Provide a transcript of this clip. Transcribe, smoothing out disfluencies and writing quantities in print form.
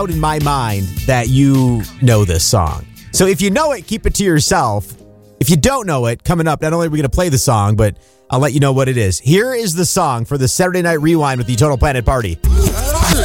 in my mind that you know this song. So if you know it, keep it to yourself. If you don't know it, coming up, not only are we going to play the song, but I'll let you know what it is. Here is the song for the Saturday Night Rewind with the Total Planet Party.